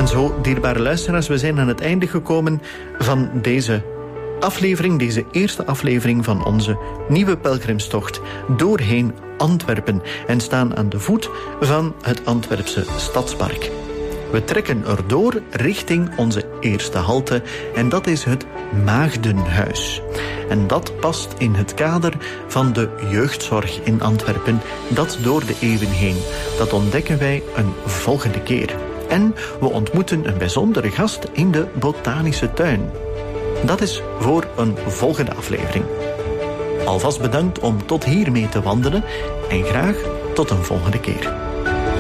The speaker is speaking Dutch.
En zo, dierbare luisteraars, we zijn aan het einde gekomen van deze aflevering, deze eerste aflevering van onze nieuwe pelgrimstocht doorheen Antwerpen en staan aan de voet van het Antwerpse Stadspark. We trekken erdoor richting onze eerste halte en dat is het Maagdenhuis. En dat past in het kader van de jeugdzorg in Antwerpen, dat door de eeuwen heen. Dat ontdekken wij een volgende keer. En we ontmoeten een bijzondere gast in de botanische tuin. Dat is voor een volgende aflevering. Alvast bedankt om tot hier mee te wandelen en graag tot een volgende keer.